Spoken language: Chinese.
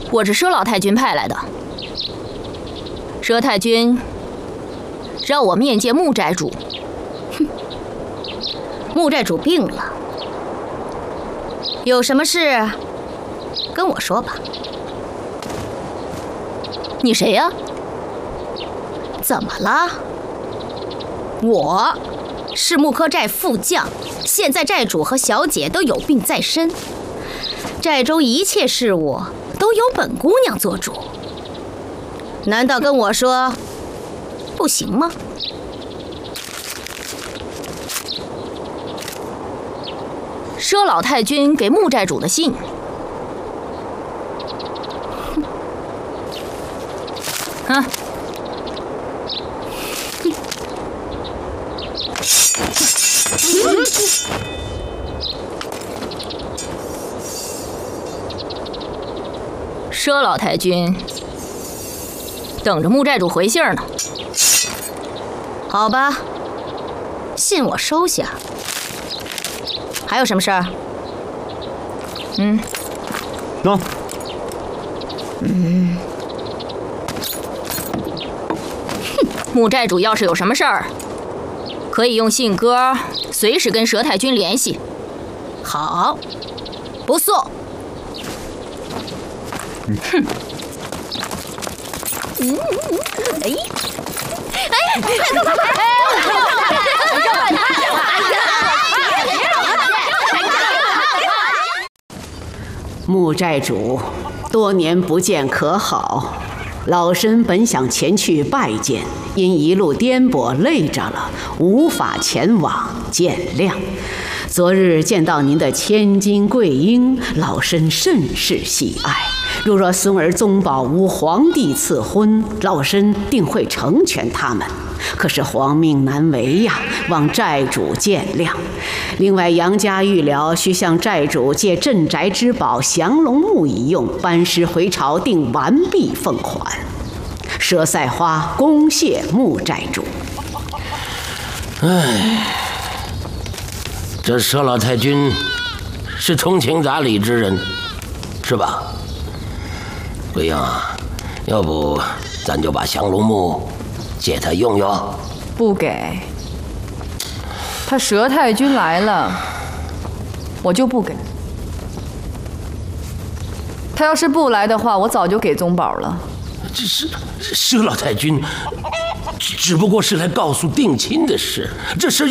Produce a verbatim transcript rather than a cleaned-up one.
我是佘老太君派来的。佘太君让我面见穆寨主。 哼，穆寨主病了，有什么事跟我说吧。 你谁呀？ 怎么了？我是木柯寨副将，现在寨主和小姐都有病在身，寨中一切事务都由本姑娘做主。难道跟我说不行吗？ 佘老太君给穆寨主的信。哼。佘老太君等着穆寨主回信呢。 好吧，信我收下。还有什么事儿？ 嗯。 喏、啊。 嗯。哼，穆寨主要是有什么事儿，可以用信鸽随时跟佘太君联系。 好，不送。 哼。 嗯，哎，哎，快快快快！ 穆寨主，多年不见可好？老身本想前去拜见，因一路颠簸累着了，无法前往，见谅。昨日见到您的千金贵婴，老身甚是喜爱。如若孙儿宗保无皇帝赐婚，老身定会成全他们。可是皇命难违呀，望寨主见谅。另外，杨家预了需向寨主借镇宅之宝降龙木一用，班师回朝定完毕奉还。佘赛花恭谢穆寨主。 唉，这佘老太君是通情达理之人，是吧？贵英，要不咱就把降龙木借他用用。 不给，他佘太君来了，我就不给。他要是不来的话，我早就给宗保了。 这是佘老太君，只不过是来告诉定亲的事，这事